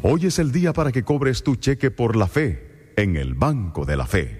Hoy es el día para que cobres tu cheque por la fe en el Banco de la Fe.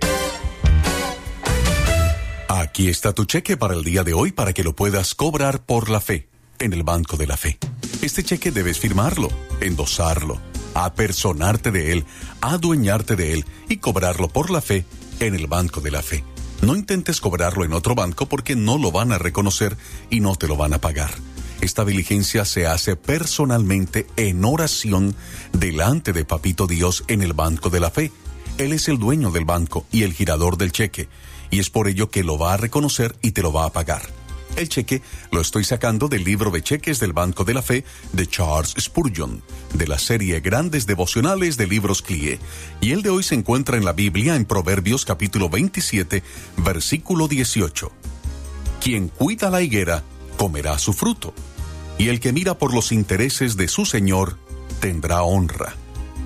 Aquí está tu cheque para el día de hoy para que lo puedas cobrar por la fe en el Banco de la Fe. Este cheque debes firmarlo, endosarlo, apersonarte de él, adueñarte de él y cobrarlo por la fe en el Banco de la Fe. No intentes cobrarlo en otro banco porque no lo van a reconocer y no te lo van a pagar. Esta diligencia se hace personalmente en oración delante de Papito Dios en el Banco de la Fe. Él es el dueño del banco y el girador del cheque, y es por ello que lo va a reconocer y te lo va a pagar. El cheque lo estoy sacando del libro de cheques del Banco de la Fe de Charles Spurgeon, de la serie Grandes Devocionales de Libros CLIE, y el de hoy se encuentra en la Biblia en Proverbios capítulo 27, versículo 18. Quien cuida la higuera comerá su fruto, y el que mira por los intereses de su señor tendrá honra.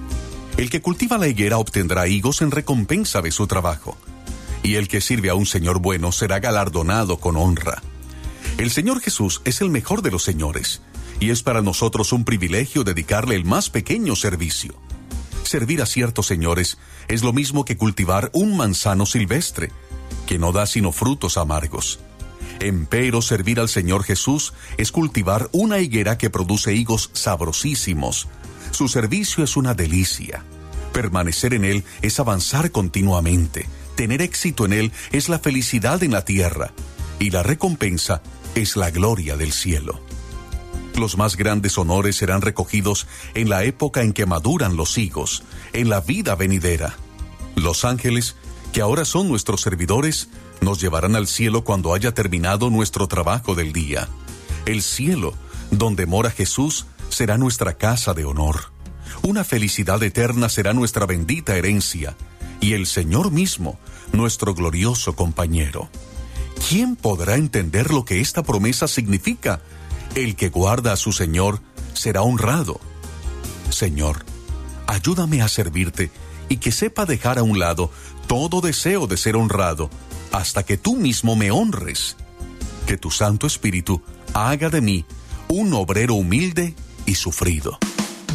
El que cultiva la higuera obtendrá higos en recompensa de su trabajo, y el que sirve a un señor bueno será galardonado con honra. El Señor Jesús es el mejor de los señores, y es para nosotros un privilegio dedicarle el más pequeño servicio. Servir a ciertos señores es lo mismo que cultivar un manzano silvestre, que no da sino frutos amargos. Empero servir al Señor Jesús es cultivar una higuera que produce higos sabrosísimos. Su servicio es una delicia. Permanecer en Él es avanzar continuamente. Tener éxito en Él es la felicidad en la tierra, y la recompensa es la gloria del cielo. Los más grandes honores serán recogidos en la época en que maduran los higos, en la vida venidera. Los ángeles, que ahora son nuestros servidores, nos llevarán al cielo cuando haya terminado nuestro trabajo del día. El cielo, donde mora Jesús, será nuestra casa de honor. Una felicidad eterna será nuestra bendita herencia, y el Señor mismo, nuestro glorioso compañero. ¿Quién podrá entender lo que esta promesa significa? El que guarda a su Señor será honrado. Señor, ayúdame a servirte y que sepa dejar a un lado todo deseo de ser honrado, hasta que tú mismo me honres. Que tu Santo Espíritu haga de mí un obrero humilde y sufrido.